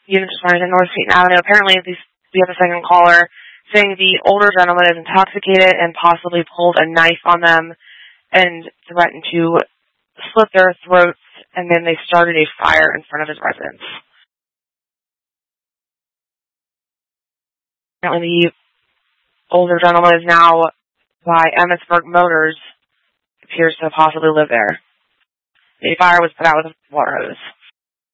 unit responders in North Seton Avenue. Apparently, we have a second caller saying the older gentleman is intoxicated and possibly pulled a knife on them and threatened to slit their throats, and then they started a fire in front of his residence. Apparently, the older gentleman is now by Emmitsburg Motors, appears to possibly live there. The fire was put out with a water hose.